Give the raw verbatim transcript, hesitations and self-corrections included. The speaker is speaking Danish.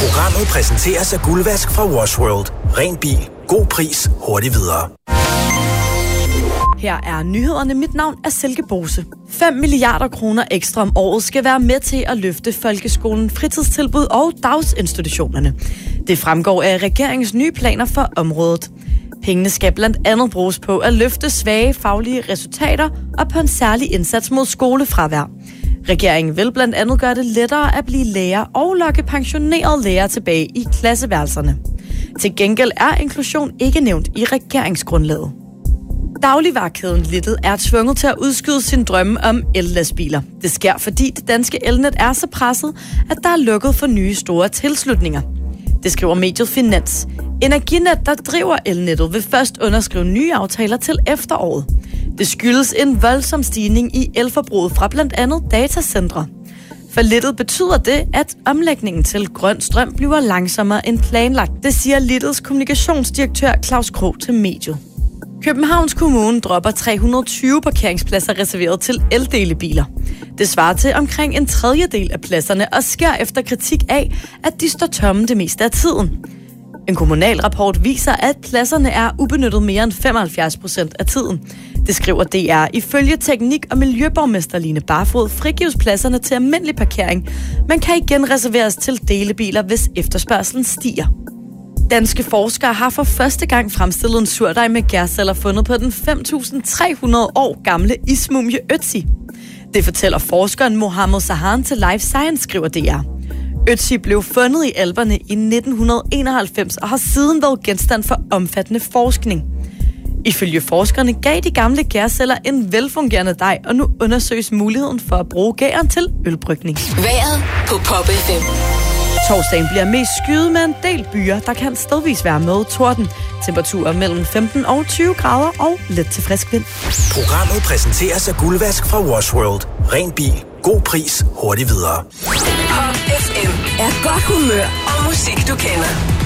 Programmet præsenteres af Guldvask fra Wash World. Ren bil. God pris. Hurtigt videre. Her er nyhederne. Mit navn er Silke Bose. fem milliarder kroner ekstra om året skal være med til at løfte folkeskolen, fritidstilbud og dagsinstitutionerne. Det fremgår af regeringens nye planer for området. Pengene skal blandt andet bruges på at løfte svage faglige resultater og på en særlig indsats mod skolefravær. Regeringen vil blandt andet gøre det lettere at blive lærer og lokke pensionerede lærere tilbage i klasseværelserne. Til gengæld er inklusion ikke nævnt i regeringsgrundlaget. Dagligvarekæden Lidl er tvunget til at udskyde sin drømme om el-lastbiler. Det sker, fordi det danske elnet er så presset, at der er lukket for nye store tilslutninger. Det skriver mediet Finans. Energinet, der driver elnettet, vil først underskrive nye aftaler til efteråret. Det skyldes en voldsom stigning i elforbruget fra blandt andet datacentre. For Lidl betyder det, at omlægningen til grøn strøm bliver langsommere end planlagt. Det siger Lidls kommunikationsdirektør Claus Krog til mediet. Københavns Kommune dropper tre hundrede og tyve parkeringspladser reserveret til eldelebiler. Det svarer til omkring en tredjedel af pladserne og sker efter kritik af, at de står tomme det meste af tiden. En kommunal rapport viser, at pladserne er ubenyttet mere end femoghalvfjerds procent af tiden. Det skriver D R. Ifølge teknik- og miljøborgmester Line Barfod frigives pladserne til almindelig parkering, men kan igen reserveres til delebiler, hvis efterspørgselen stiger. Danske forskere har for første gang fremstillet en surdej med gærceller fundet på den fem tusind tre hundrede år gamle ismumie Ötzi. Det fortæller forskeren Mohammed Sahan til Life Science, skriver D R. Ötzi blev fundet i Alperne i nitten enoghalvfems og har siden været genstand for omfattende forskning. Ifølge forskerne gav de gamle gærceller en velfungerende dej, og nu undersøges muligheden for at bruge gæren til ølbrygning. Vejret på Pop F M. Torsdagen bliver mest skyet med en del byer, der kan stedvis være med torden. Temperaturer mellem femten og tyve grader og let til frisk vind. Programmet præsenteres af Guldvask fra Wash World. Ren bil. God pris. Hurtigt videre. Pop F M er godt humør og musik, du kender.